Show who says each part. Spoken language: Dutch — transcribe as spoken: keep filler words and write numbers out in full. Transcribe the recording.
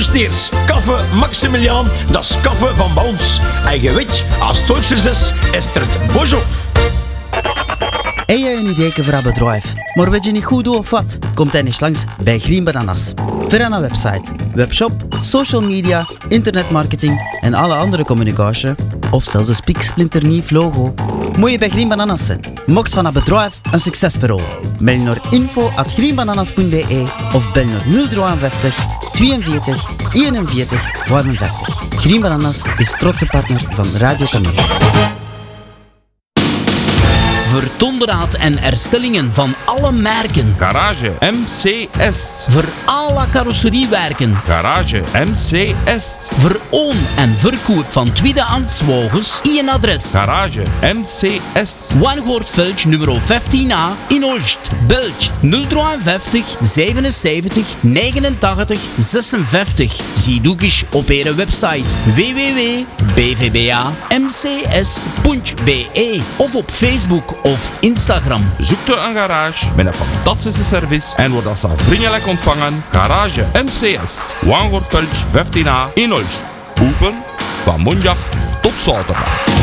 Speaker 1: Luisteers, Kaffe Maximiliaan, dat is Kaffe van Bons. En je weet, als het Duitsers is, is er het bos op.
Speaker 2: Heb je een idee voor een bedrijf, maar weet je niet goed hoe of wat? Komt hij eens langs bij Green Bananas. Voor een website, webshop, social media, internetmarketing en alle andere communicatie, of zelfs een spieksplinternieuw logo, moet je bij Green Bananas zijn. Mocht van een bedrijf een succesverhaal. Mail naar info at greenbananas punt b e of bel naar nul vijfenvijftig tweeënveertig eenenveertig vijfenvijftig. Green Bananas is trotse partner van Radio Camille.
Speaker 3: Voor onderhoud en herstellingen van alle merken.
Speaker 4: Garage M C S.
Speaker 3: Voor alle carrosseriewerken.
Speaker 4: Garage M C S.
Speaker 3: Voor oon- en verkoop van tweedehands wagens. Eén adres.
Speaker 4: Garage M C S.
Speaker 3: Wangoortveld nummer vijftien A in Olst. Belg nul vijfenvijftig zevenenzeventig negenentachtig zesenvijftig. Zie ook eens op onze website w w w punt b v b a m c s punt b e of op Facebook of Instagram.
Speaker 4: Zoek een garage met een fantastische service en wordt als vriendelijk ontvangen. Garage M C S. Wangoortveld vijftien A in Olst. Open van maandag tot zaterdag.